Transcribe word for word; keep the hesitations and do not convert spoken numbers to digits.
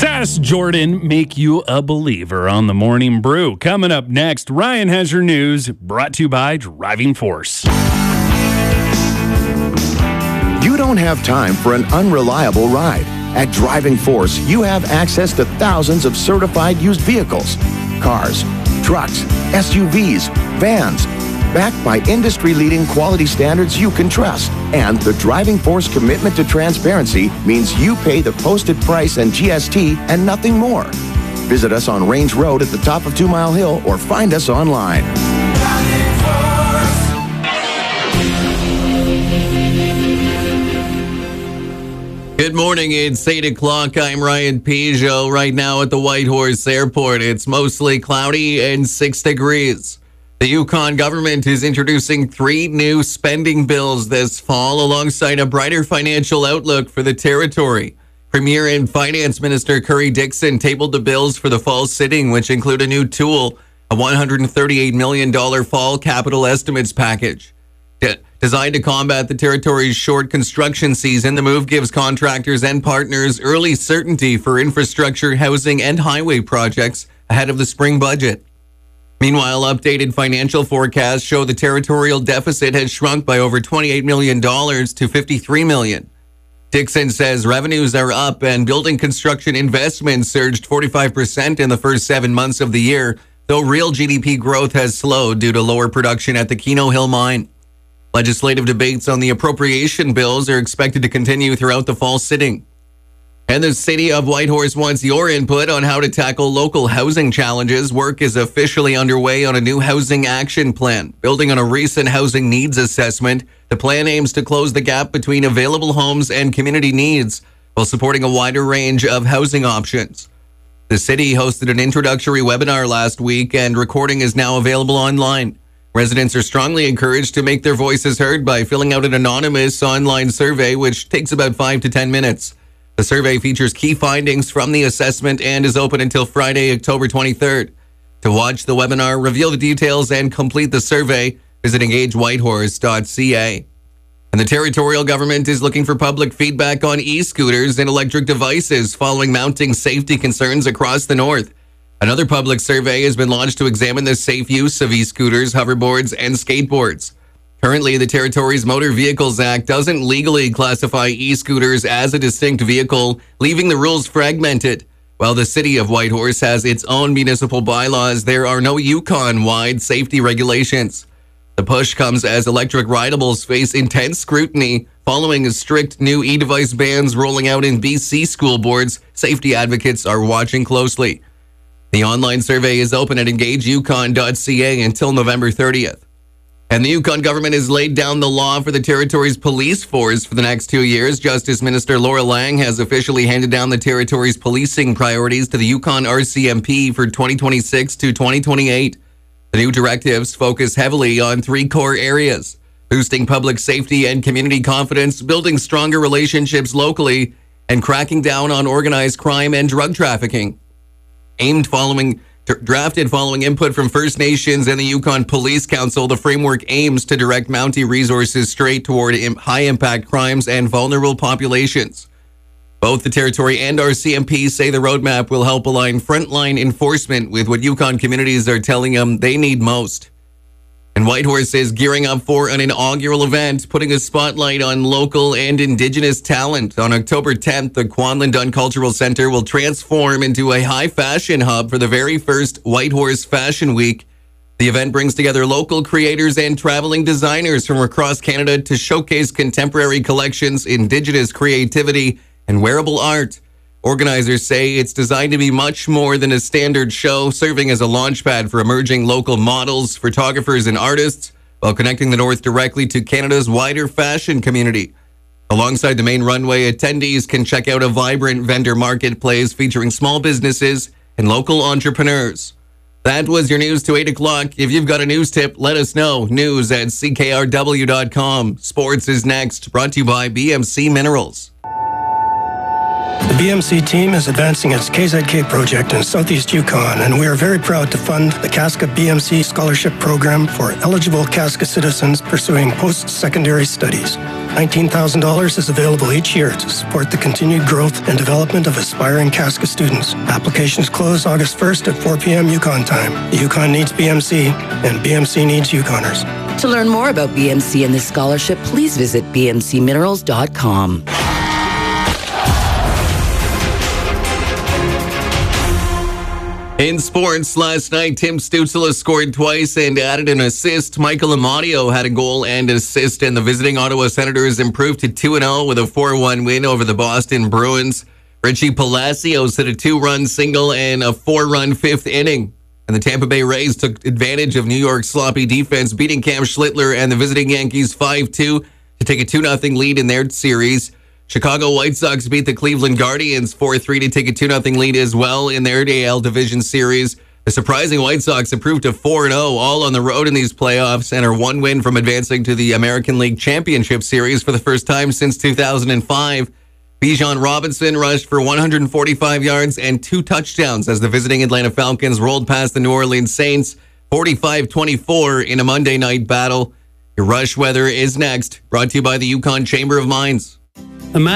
Sass Jordan, make you a believer on the Morning Brew. Coming up next, Ryan has your news, brought to you by Driving Force. You don't have time for an unreliable ride. At Driving Force, you have access to thousands of certified used vehicles, cars, trucks, S U Vs, vans, backed by industry-leading quality standards you can trust. And the Driving Force commitment to transparency means you pay the posted price and G S T and nothing more. Visit us on Range Road at the top of Two Mile Hill or find us online. Good morning, it's eight o'clock. I'm Ryan Peugeot. Right now at the Whitehorse Airport, it's mostly cloudy and six degrees. The Yukon government is introducing three new spending bills this fall alongside a brighter financial outlook for the territory. Premier and Finance Minister Curry Dixon tabled the bills for the fall sitting, which include a new tool, a one hundred thirty-eight million dollars fall capital estimates package. De- designed to combat the territory's short construction season, the move gives contractors and partners early certainty for infrastructure, housing, and highway projects ahead of the spring budget. Meanwhile, updated financial forecasts show the territorial deficit has shrunk by over twenty-eight million dollars to fifty-three million dollars. Dixon says revenues are up and building construction investment surged forty-five percent in the first seven months of the year, though real G D P growth has slowed due to lower production at the Keno Hill mine. Legislative debates on the appropriation bills are expected to continue throughout the fall sitting. And the city of Whitehorse wants your input on how to tackle local housing challenges. Work is officially underway on a new housing action plan. Building on a recent housing needs assessment, the plan aims to close the gap between available homes and community needs while supporting a wider range of housing options. The city hosted an introductory webinar last week, and recording is now available online. Residents are strongly encouraged to make their voices heard by filling out an anonymous online survey, which takes about five to ten minutes. The survey features key findings from the assessment and is open until Friday, October twenty-third. To watch the webinar, reveal the details, and complete the survey, visit engage whitehorse dot c a. And the territorial government is looking for public feedback on e-scooters and electric devices following mounting safety concerns across the north. Another public survey has been launched to examine the safe use of e-scooters, hoverboards, and skateboards. Currently, the territory's Motor Vehicles Act doesn't legally classify e-scooters as a distinct vehicle, leaving the rules fragmented. While the city of Whitehorse has its own municipal bylaws, there are no Yukon-wide safety regulations. The push comes as electric rideables face intense scrutiny following strict new e-device bans rolling out in B C school boards. Safety advocates are watching closely. The online survey is open at engage yukon dot c a until November thirtieth. And the Yukon government has laid down the law for the territory's police force for the next two years. Justice Minister Laura Lang has officially handed down the territory's policing priorities to the Yukon R C M P for twenty twenty-six to twenty twenty-eight. The new directives focus heavily on three core areas: boosting public safety and community confidence, building stronger relationships locally, and cracking down on organized crime and drug trafficking. Aimed following... Drafted following input from First Nations and the Yukon Police Council, the framework aims to direct Mountie resources straight toward high-impact crimes and vulnerable populations. Both the territory and R C M P say the roadmap will help align frontline enforcement with what Yukon communities are telling them they need most. And Whitehorse is gearing up for an inaugural event, putting a spotlight on local and Indigenous talent. On October tenth, the Kwanlin Dunn Cultural Center will transform into a high fashion hub for the very first Whitehorse Fashion Week. The event brings together local creators and traveling designers from across Canada to showcase contemporary collections, Indigenous creativity, and wearable art. Organizers say it's designed to be much more than a standard show, serving as a launchpad for emerging local models, photographers, and artists, while connecting the North directly to Canada's wider fashion community. Alongside the main runway, attendees can check out a vibrant vendor marketplace featuring small businesses and local entrepreneurs. That was your news to eight o'clock. If you've got a news tip, let us know. News at c k r w dot com. Sports is next, brought to you by B M C Minerals. The B M C team is advancing its K Z K project in Southeast Yukon, and we are very proud to fund the Casca B M C Scholarship Program for eligible Casca citizens pursuing post-secondary studies. nineteen thousand dollars is available each year to support the continued growth and development of aspiring Casca students. Applications close August first at four p.m. Yukon time. Yukon needs B M C, and B M C needs Yukoners. To learn more about B M C and this scholarship, please visit b m c minerals dot com. In sports, last night, Tim Stützle scored twice and added an assist. Michael Amadio had a goal and assist, and the visiting Ottawa Senators improved to two and oh with a four one win over the Boston Bruins. Richie Palacios hit a two-run single and a four-run fifth inning. And the Tampa Bay Rays took advantage of New York's sloppy defense, beating Cam Schlittler and the visiting Yankees five two to take a two nothing lead in their series. Chicago White Sox beat the Cleveland Guardians four three to take a two nothing lead as well in their A L Division Series. The surprising White Sox improved to four and oh, all on the road in these playoffs, and are one win from advancing to the American League Championship Series for the first time since two thousand five. Bijan Robinson rushed for one hundred forty-five yards and two touchdowns as the visiting Atlanta Falcons rolled past the New Orleans Saints forty-five twenty-four in a Monday night battle. Your rush weather is next, brought to you by the Yukon Chamber of Mines.